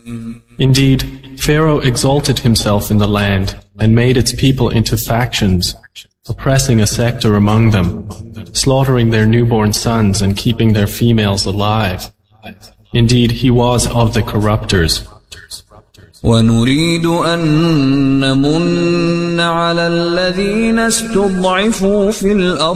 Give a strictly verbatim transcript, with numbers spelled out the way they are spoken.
Indeed, Pharaoh exalted himself in the land and made its people into factions, oppressing a sector among them, slaughtering their newborn sons and keeping their females alive. Indeed, he was of the corrupters. ونريد أن نمن على الذين استضعفوا في الأرض